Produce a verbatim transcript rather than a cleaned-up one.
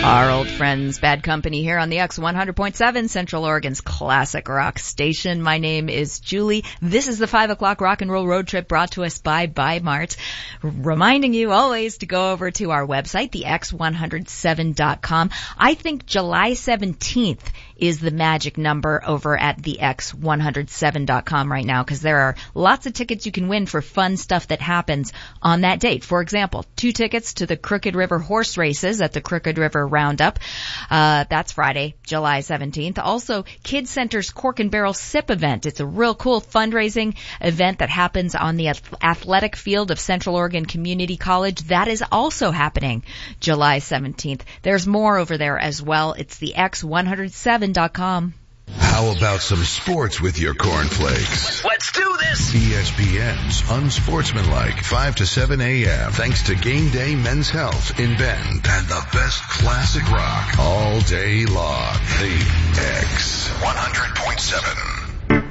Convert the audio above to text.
Our old friends, Bad Company, here on the X one hundred point seven, Central Oregon's classic rock station. My name is Julie. This is the five o'clock rock and roll road trip brought to us by Buy Mart. Reminding you always to go over to our website, the x one oh seven dot com. I think July seventeenth is the magic number over at the x one oh seven dot com right now, because there are lots of tickets you can win for fun stuff that happens on that date. For example, two tickets to the Crooked River horse races at the Crooked River Roundup. Uh, that's Friday, July seventeenth. Also, Kids Center's Cork and Barrel Sip event. It's a real cool fundraising event that happens on the athletic field of Central Oregon Community College. That is also happening July seventeenth. There's more over there as well. It's the x one oh seven dot com. How about some sports with your cornflakes? Let's do this! E S P N's Unsportsmanlike, five to seven a.m. Thanks to Game Day Men's Health in Bend and the best classic rock all day long. The X.